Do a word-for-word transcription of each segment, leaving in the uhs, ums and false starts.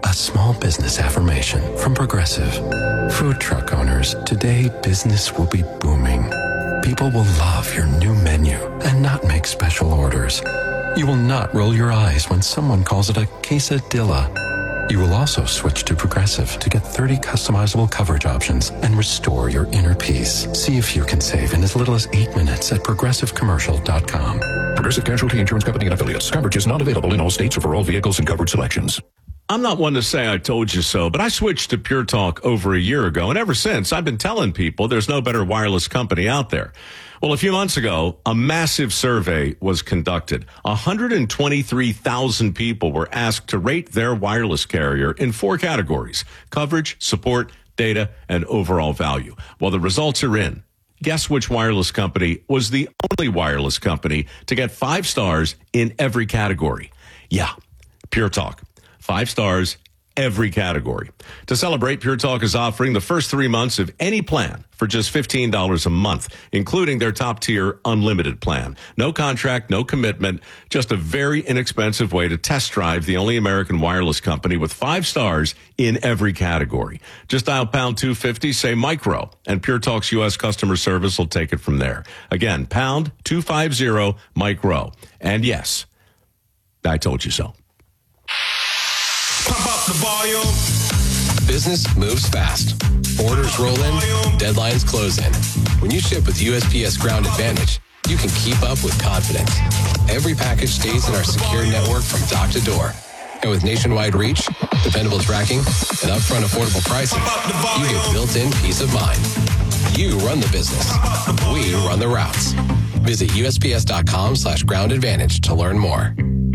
A small business affirmation from Progressive. Food truck owners, today business will be booming. People will love your new menu and not make special orders. You will not roll your eyes when someone calls it a quesadilla. You will also switch to Progressive to get thirty customizable coverage options and restore your inner peace. See if you can save in as little as eight minutes at progressive commercial dot com. Progressive Casualty Insurance Company and Affiliates. Coverage is not available in all states or for all vehicles and coverage selections. I'm not one to say I told you so, but I switched to Pure Talk over a year ago, and ever since, I've been telling people there's no better wireless company out there. Well, a few months ago, a massive survey was conducted. one hundred twenty-three thousand people were asked to rate their wireless carrier in four categories: coverage, support, data, and overall value. Well, the results are in. Guess which wireless company was the only wireless company to get five stars in every category? Yeah, Pure Talk. Five stars, every category. To celebrate, Pure Talk is offering the first three months of any plan for just fifteen dollars a month, including their top-tier unlimited plan. No contract, no commitment, just a very inexpensive way to test drive the only American wireless company with five stars in every category. Just dial pound two fifty, say micro, and Pure Talk's U S customer service will take it from there. Again, pound two fifty, micro. And yes, I told you so. Pump up the volume. Business moves fast. Orders roll in, deadlines close in. When you ship with U S P S Ground Advantage, you can keep up with confidence. Every package stays in our secure network from dock to door. And with nationwide reach, dependable tracking, and upfront affordable pricing, you get built-in peace of mind. You run the business. We run the routes. Visit U S P S dot com slash ground advantage to learn more.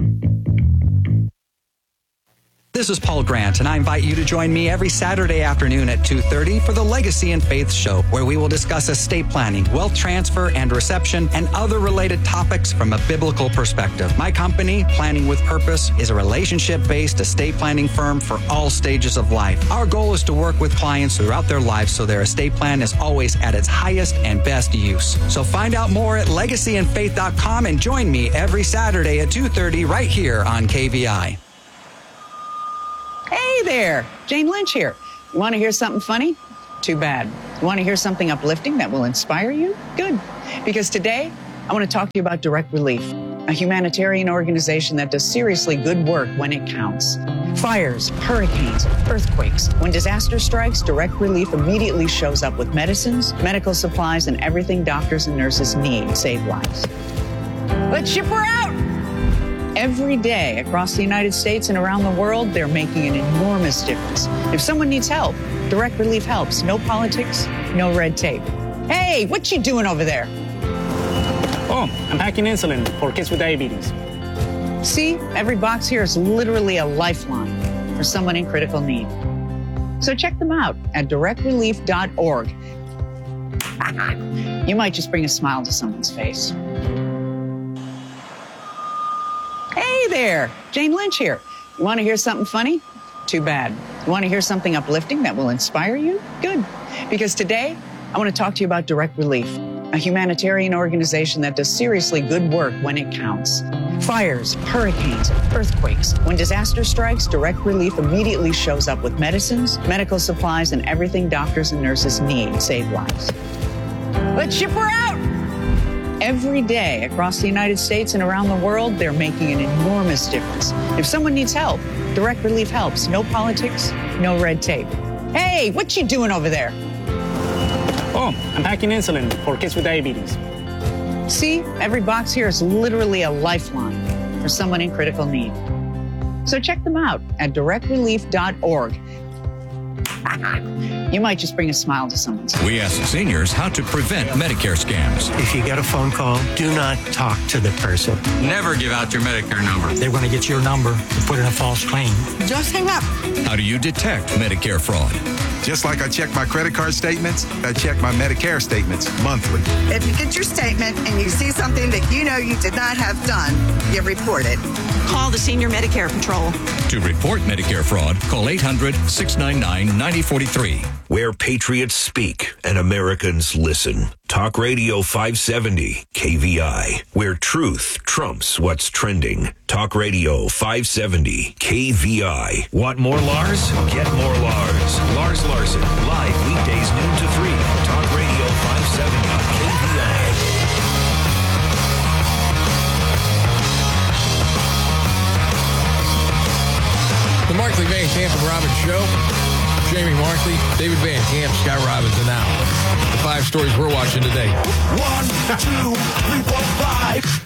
This is Paul Grant, and I invite you to join me every Saturday afternoon at two thirty for the Legacy and Faith Show, where we will discuss estate planning, wealth transfer and reception, and other related topics from a biblical perspective. My company, Planning with Purpose, is a relationship-based estate planning firm for all stages of life. Our goal is to work with clients throughout their lives so their estate plan is always at its highest and best use. So find out more at legacy and faith dot com and join me every Saturday at two thirty right here on K V I. Hey there, Jane Lynch here. You want to hear something funny? Too bad. You want to hear something uplifting that will inspire you? Good. Because today, I want to talk to you about Direct Relief, a humanitarian organization that does seriously good work when it counts. Fires, hurricanes, earthquakes. When disaster strikes, Direct Relief immediately shows up with medicines, medical supplies, and everything doctors and nurses need to save lives. Let's ship her out! Every day across the United States and around the world, they're making an enormous difference. If someone needs help, Direct Relief helps. No politics, no red tape. Hey, what you doing over there? Oh, I'm packing insulin for kids with diabetes. See, every box here is literally a lifeline for someone in critical need. So check them out at direct relief dot org. You might just bring a smile to someone's face. Hey there, Jane Lynch here. You want to hear something funny? Too bad. You want to hear something uplifting that will inspire you? Good. Because today, I want to talk to you about Direct Relief, a humanitarian organization that does seriously good work when it counts. Fires, hurricanes, earthquakes. When disaster strikes, Direct Relief immediately shows up with medicines, medical supplies, and everything doctors and nurses need to save lives. Let's ship her out! Every day across the United States and around the world, they're making an enormous difference. If someone needs help, Direct Relief helps. No politics, no red tape. Hey, what you doing over there? Oh, I'm packing insulin for kids with diabetes. See, every box here is literally a lifeline for someone in critical need. So check them out at direct relief dot org. You might just bring a smile to someone's face. We ask seniors how to prevent Medicare scams. If you get a phone call, do not talk to the person. Never give out your Medicare number. They're going to get your number and put in a false claim. Just hang up. How do you detect Medicare fraud? Just like I check my credit card statements, I check my Medicare statements monthly. If you get your statement and you see something that you know you did not have done, you report it. Call the Senior Medicare Patrol. To report Medicare fraud, call eight hundred, six nine nine, nine ninety forty-three. Where patriots speak and Americans listen. Talk Radio five seventy, K V I. Where truth trumps what's trending. Talk Radio five seventy, K V I. Want more Lars? Get more Lars. Lars Larson, live weekdays noon to three. Talk Radio five seventy, K V I. The Markley, Van Camp, and Robbins Show. Jamie Markley, David Van Camp, Scott Robinson now. The five stories we're watching today. One, two, three, four, five.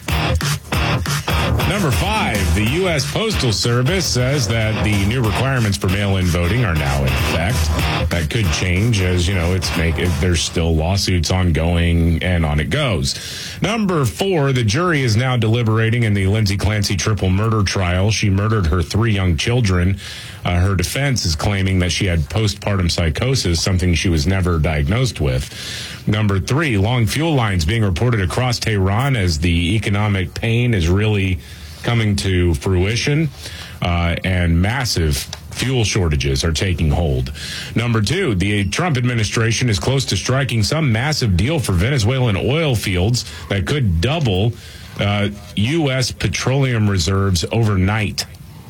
Number five, the U S Postal Service says that the new requirements for mail-in voting are now in effect. That could change as, you know, it's make it, there's still lawsuits ongoing, and on it goes. Number four, the jury is now deliberating in the Lindsay Clancy triple murder trial. She murdered her three young children. Uh, her defense is claiming that she had postpartum psychosis, something she was never diagnosed with. Number three, long fuel lines being reported across Tehran as the economic pain is really coming to fruition, uh, and massive fuel shortages are taking hold. Number two, the Trump administration is close to striking some massive deal for Venezuelan oil fields that could double uh, U S petroleum reserves overnight.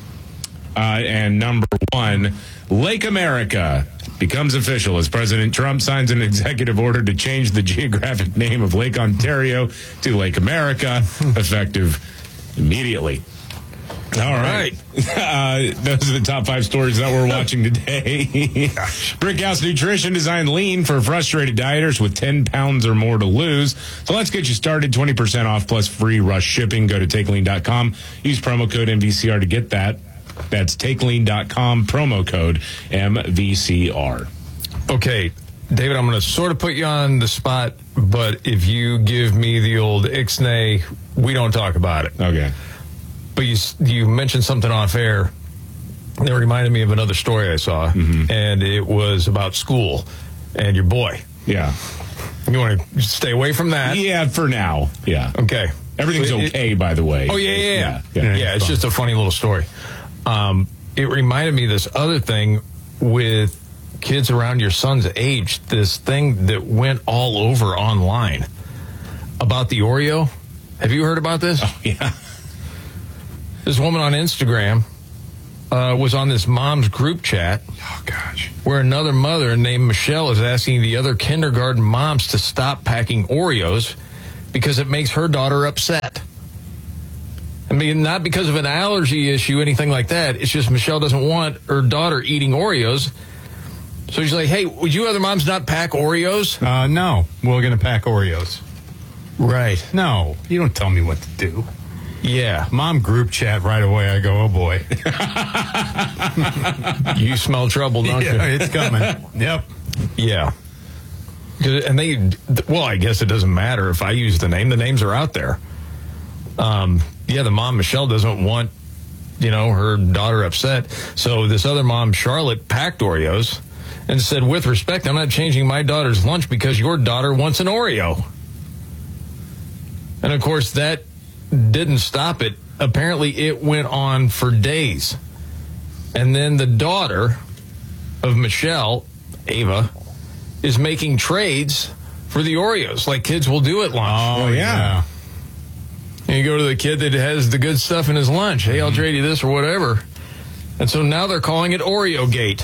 Uh, and number one, Lake America becomes official as President Trump signs an executive order to change the geographic name of Lake Ontario to Lake America, effective immediately. All right. Uh, those are the top five stories that we're watching today. Brickhouse Nutrition designed lean for frustrated dieters with ten pounds or more to lose. So let's get you started. twenty percent off plus free rush shipping. Go to take lean dot com. Use promo code M V C R to get that. That's take lean dot com, promo code M V C R. Okay, David, I'm going to sort of put you on the spot, but if you give me the old ixnay, we don't talk about it. Okay. But you you mentioned something off air that reminded me of another story I saw, mm-hmm. and it was about school and your boy. Yeah. You want to stay away from that? Yeah, for now. Yeah. Okay. Everything's it, okay, by the way. Oh, yeah, yeah, yeah. Yeah, yeah, yeah, yeah it's just a funny little story. Um, it reminded me of this other thing with kids around your son's age, this thing that went all over online about the Oreo. Have you heard about this? Oh, yeah. This woman on Instagram uh, was on this mom's group chat. Oh, gosh. Where another mother named Michelle is asking the other kindergarten moms to stop packing Oreos because it makes her daughter upset. I mean, not because of an allergy issue, anything like that. It's just Michelle doesn't want her daughter eating Oreos. So she's like, hey, would you other moms not pack Oreos? Uh, no, we're going to pack Oreos. Right. No, you don't tell me what to do. Yeah. Mom group chat right away. I go, oh, boy. You smell trouble, don't yeah, you? It's coming. Yep. Yeah. And they, well, I guess it doesn't matter if I use the name. The names are out there. Um, yeah, the mom, Michelle, doesn't want, you know, her daughter upset. So this other mom, Charlotte, packed Oreos and said, with respect, I'm not changing my daughter's lunch because your daughter wants an Oreo. And, of course, that didn't stop it. Apparently, it went on for days. And then the daughter of Michelle, Ava, is making trades for the Oreos like kids will do at lunch. Oh, yeah. And you go to the kid that has the good stuff in his lunch. Hey, I'll trade you this or whatever. And so now they're calling it Oreo Gate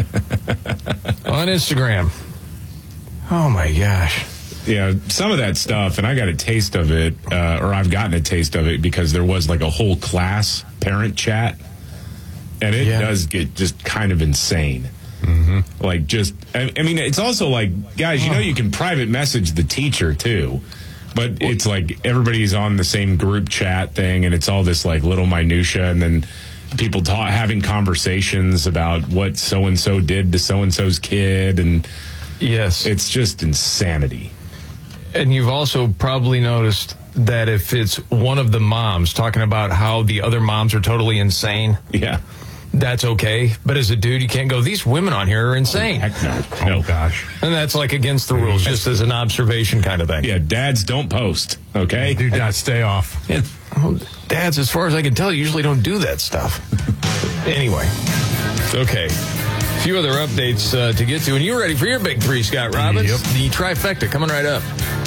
on Instagram. Oh, my gosh. Yeah, some of that stuff, and I got a taste of it, uh, or I've gotten a taste of it because there was like a whole class parent chat, and it yeah. does get just kind of insane. Mm-hmm. Like just, I, I mean, it's also like, guys, you know, you can private message the teacher too, but it's like everybody's on the same group chat thing, and it's all this like little minutia, and then people talk, having conversations about what so and so did to so and so's kid, and yes, it's just insanity. And you've also probably noticed that if it's one of the moms talking about how the other moms are totally insane, yeah, that's okay. But as a dude, you can't go, these women on here are insane. Oh, heck no. Oh, gosh. And that's like against the rules, just as an observation kind of thing. Yeah, dads don't post, okay? Do not stay off. And, well, dads, as far as I can tell, usually don't do that stuff. Anyway, okay. A few other updates uh, to get to. And you're ready for your big three, Scott Robbins. Yep. The trifecta coming right up.